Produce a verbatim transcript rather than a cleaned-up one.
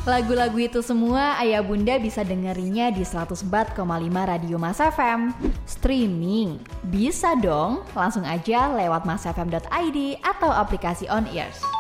Lagu-lagu itu semua ayah bunda bisa dengerinnya di seratus empat koma lima Radio Mas F M. Streaming bisa dong, langsung aja lewat masfm dot i d atau aplikasi On Ears.